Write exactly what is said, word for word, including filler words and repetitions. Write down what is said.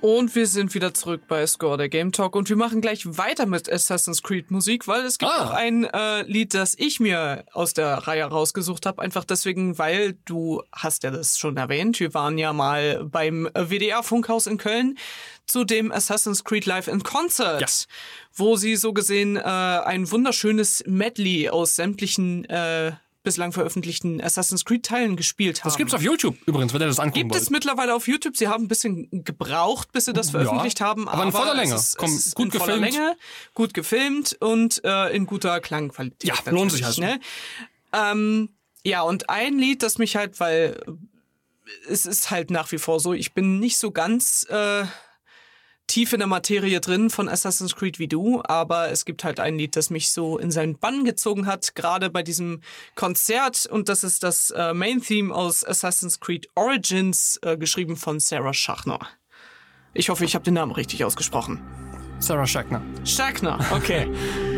Und wir sind wieder zurück bei Score, der Game Talk. Und wir machen gleich weiter mit Assassin's Creed Musik, weil es gibt ah. noch ein äh, Lied, das ich mir aus der Reihe rausgesucht habe. Einfach deswegen, weil du hast ja das schon erwähnt. Wir waren ja mal beim W D R-Funkhaus in Köln zu dem Assassin's Creed Live in Concert, ja. wo sie so gesehen äh, ein wunderschönes Medley aus sämtlichen äh, bislang veröffentlichten Assassin's Creed-Teilen gespielt haben. Das gibt's auf YouTube übrigens, wenn ihr das angucken Gibt wollt. es mittlerweile auf YouTube. Sie haben ein bisschen gebraucht, bis sie das veröffentlicht ja, haben. Aber in voller Länge. Es ist, Komm, es ist gut in gefilmt. voller Länge, gut gefilmt und äh, in guter Klangqualität. Ja, lohnt sich halt. Ne? Ähm, ja, und ein Lied, das mich halt, weil es ist halt nach wie vor so, ich bin nicht so ganz äh, tief in der Materie drin von Assassin's Creed wie du, aber es gibt halt ein Lied, das mich so in seinen Bann gezogen hat, gerade bei diesem Konzert, und das ist das äh, Main-Theme aus Assassin's Creed Origins, äh, geschrieben von Sarah Schachner. Ich hoffe, ich habe den Namen richtig ausgesprochen. Sarah Schachner. Schachner, okay.